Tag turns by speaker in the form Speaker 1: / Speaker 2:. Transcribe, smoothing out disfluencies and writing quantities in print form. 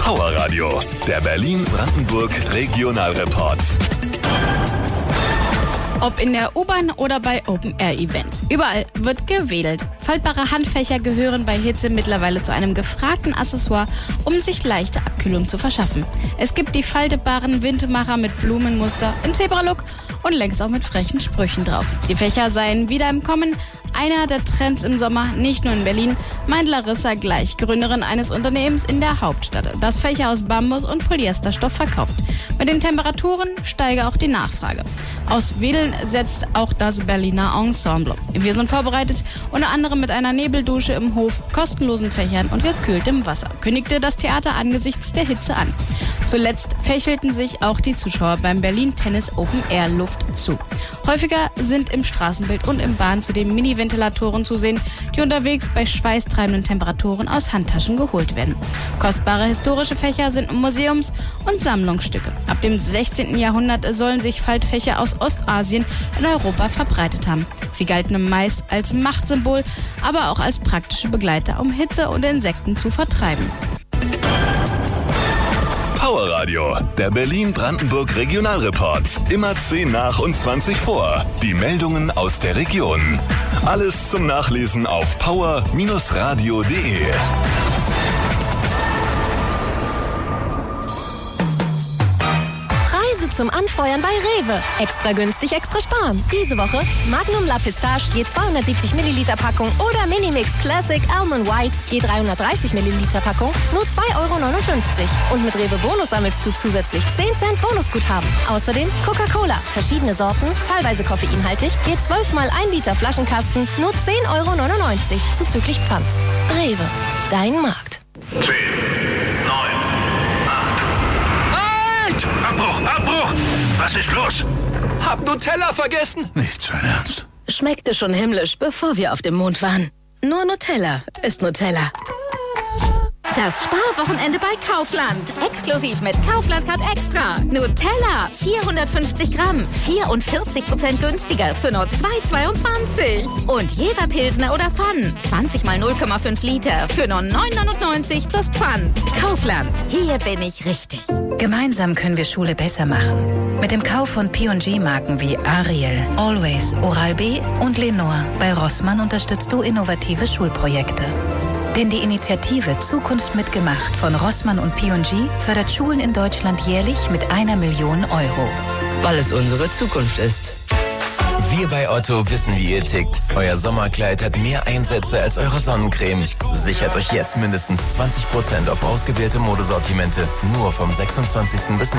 Speaker 1: Power Radio, der Berlin-Brandenburg Regionalreport.
Speaker 2: Ob in der U-Bahn oder bei Open-Air-Events. Überall wird gewedelt. Faltbare Handfächer gehören bei Hitze mittlerweile zu einem gefragten Accessoire, um sich leichte Abkühlung zu verschaffen. Es gibt die faltbaren Windmacher mit Blumenmuster im Zebra-Look und längst auch mit frechen Sprüchen drauf. Die Fächer seien wieder im Kommen. Einer der Trends im Sommer, nicht nur in Berlin, meint Larissa Gleich, Gründerin eines Unternehmens in der Hauptstadt, das Fächer aus Bambus und Polyesterstoff verkauft. Mit den Temperaturen steige auch die Nachfrage. Aus Wedeln setzt auch das Berliner Ensemble. Wir sind vorbereitet, unter anderem mit einer Nebeldusche im Hof, kostenlosen Fächern und gekühltem Wasser, kündigte das Theater angesichts der Hitze an. Zuletzt fächelten sich auch die Zuschauer beim Berlin Tennis Open Air Luft zu. Häufiger sind im Straßenbild und im Bahn zudem Mini-Ventilatoren zu sehen, die unterwegs bei schweißtreibenden Temperaturen aus Handtaschen geholt werden. Kostbare historische Fächer sind Museums- und Sammlungsstücke. Ab dem 16. Jahrhundert sollen sich Faltfächer aus Ostasien in Europa verbreitet haben. Sie galten meist als Machtsymbol, aber auch als praktische Begleiter, um Hitze und Insekten zu vertreiben.
Speaker 1: Power Radio, der Berlin-Brandenburg Regionalreport. Immer 10 nach und 20 vor. Die Meldungen aus der Region. Alles zum Nachlesen auf power-radio.de.
Speaker 3: Zum Anfeuern bei Rewe. Extra günstig, extra sparen. Diese Woche Magnum La Pistache je 270 Milliliter Packung oder Minimix Classic Almond White je 330 Milliliter Packung nur 2,59 €. Und mit Rewe Bonus sammelst du zusätzlich 10 Cent Bonusguthaben. Außerdem Coca-Cola, verschiedene Sorten, teilweise koffeinhaltig, je 12 mal 1 Liter Flaschenkasten nur 10,99 € zuzüglich Pfand. Rewe, dein Markt.
Speaker 4: 10, 9, 8. Abbruch! Was ist los?
Speaker 5: Hab Nutella vergessen.
Speaker 4: Nicht sein Ernst.
Speaker 3: Schmeckte schon himmlisch, bevor wir auf dem Mond waren. Nur Nutella ist Nutella.
Speaker 6: Das Sparwochenende bei Kaufland. Exklusiv mit Kaufland Card Extra. Nutella, 450 Gramm, 44% günstiger für nur 2,22. Und Jever Pilsner oder Pfann, 20 mal 0,5 Liter für nur 9,99 plus Pfand. Kaufland, hier bin ich richtig.
Speaker 7: Gemeinsam können wir Schule besser machen. Mit dem Kauf von P&G-Marken wie Ariel, Always, Oral-B und Lenore bei Rossmann unterstützt du innovative Schulprojekte. Denn die Initiative Zukunft mitgemacht von Rossmann und P&G fördert Schulen in Deutschland jährlich mit 1 Million €.
Speaker 5: Weil es unsere Zukunft ist.
Speaker 8: Wir bei Otto wissen, wie ihr tickt. Euer Sommerkleid hat mehr Einsätze als eure Sonnencreme. Sichert euch jetzt mindestens 20% auf ausgewählte Modesortimente. Nur vom 26. bis